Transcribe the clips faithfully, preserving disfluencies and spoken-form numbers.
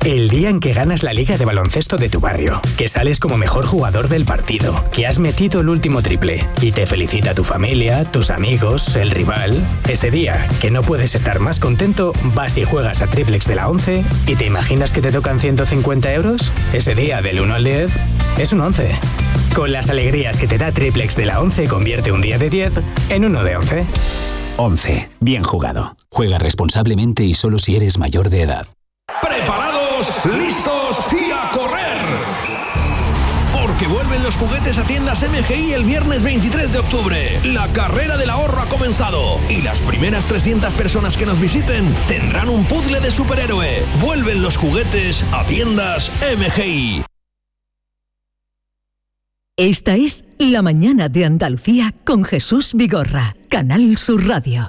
El día en que ganas la liga de baloncesto de tu barrio, que sales como mejor jugador del partido, que has metido el último triple y te felicita tu familia, tus amigos, el rival. Ese día, que no puedes estar más contento, vas y juegas a Triplex de la once y te imaginas que te tocan ciento cincuenta euros. Ese día, del uno al diez, es un once. Con las alegrías que te da Triplex de la once, convierte un día de diez en uno de once. once. Bien jugado. Juega responsablemente y solo si eres mayor de edad. ¡Preparados, listos y a correr! Porque vuelven los juguetes a tiendas M G I el viernes veintitrés de octubre. La carrera del ahorro ha comenzado y las primeras trescientas personas que nos visiten tendrán un puzzle de superhéroe. Vuelven los juguetes a tiendas M G I. Esta es La Mañana de Andalucía con Jesús Vigorra, Canal Sur Radio.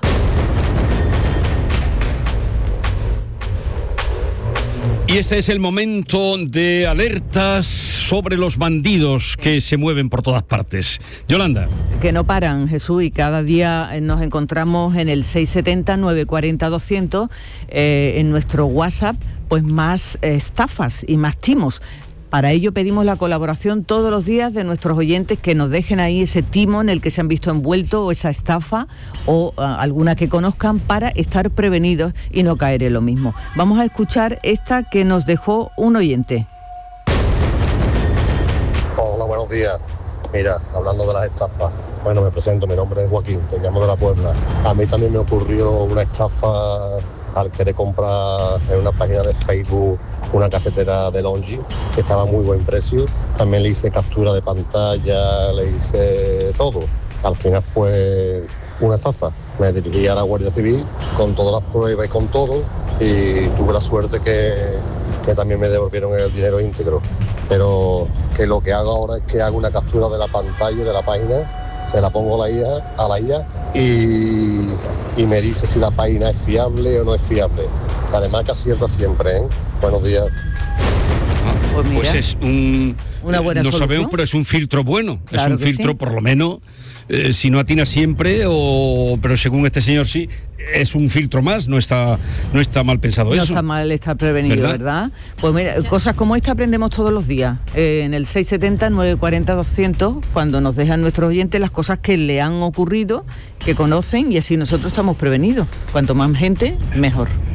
Y este es el momento de alertas sobre los bandidos que se mueven por todas partes. Yolanda. Que no paran, Jesús, y cada día nos encontramos en el seis setenta, nueve cuarenta, doscientos, eh, en nuestro WhatsApp, pues más eh, estafas y más timos. Para ello pedimos la colaboración todos los días de nuestros oyentes que nos dejen ahí ese timo en el que se han visto envueltos o esa estafa o uh, alguna que conozcan para estar prevenidos y no caer en lo mismo. Vamos a escuchar esta que nos dejó un oyente. Hola, buenos días. Mira, hablando de las estafas, bueno, me presento, mi nombre es Joaquín, te llamo de La Puebla. A mí también me ocurrió una estafa al querer comprar en una página de Facebook una cafetera de Longi, que estaba a muy buen precio. También le hice captura de pantalla, le hice todo. Al final fue una estafa. Me dirigí a la Guardia Civil con todas las pruebas y con todo, y tuve la suerte que, que también me devolvieron el dinero íntegro. Pero que lo que hago ahora es que hago una captura de la pantalla de la página, se la pongo a la I A, a la I A y, y me dice si la página es fiable o no es fiable. Además que acierta siempre, ¿eh? Buenos días. Ah, pues, pues es un... Una buena no solución. sabemos, pero es un filtro bueno. Claro, es un que filtro, sí. por lo menos, eh, si no atina siempre, o pero según este señor sí, es un filtro más, no está, no está mal pensado no eso. No está mal estar prevenido, ¿verdad? ¿verdad? Pues mira, cosas como esta aprendemos todos los días. Eh, en el seis setenta, nueve cuarenta, doscientos, cuando nos dejan nuestros oyentes las cosas que le han ocurrido, que conocen, y así nosotros estamos prevenidos. Cuanto más gente, mejor.